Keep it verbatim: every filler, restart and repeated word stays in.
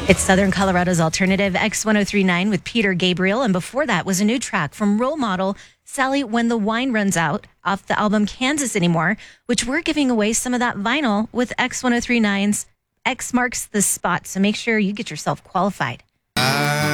It's Southern Colorado's alternative X ten thirty-nine with Peter Gabriel. And before that was a new track from Role Model, Sally, When the Wine Runs Out, off the album Kansas Anymore, which we're giving away some of that vinyl with X ten thirty-nine's X Marks the Spot. So make sure you get yourself qualified.